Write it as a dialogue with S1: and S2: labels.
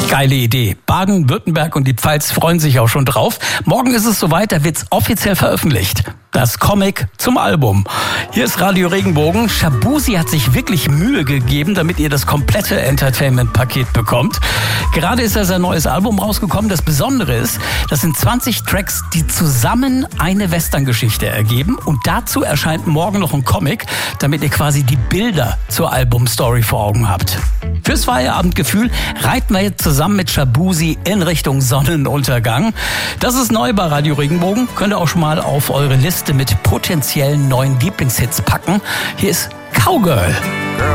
S1: Geile Idee. Baden-Württemberg und die Pfalz freuen sich auch schon drauf. Morgen ist es soweit, da wird's offiziell veröffentlicht. Das Comic zum Album. Hier ist Radio Regenbogen. Shabuzi hat sich wirklich Mühe gegeben, damit ihr das komplette Entertainment-Paket bekommt. Gerade ist sein neues Album rausgekommen. Das Besondere ist, das sind 20 Tracks, die zusammen eine Western-Geschichte ergeben. Und dazu erscheint morgen noch ein Comic, damit ihr quasi die Bilder zur Albumstory vor Augen habt. Fürs Feierabendgefühl reiten wir jetzt zusammen mit Shabuzi in Richtung Sonnenuntergang. Das ist neu bei Radio Regenbogen. Könnt ihr auch schon mal auf eure Liste mit potenziellen neuen Lieblingshits packen. Hier ist Cowgirl.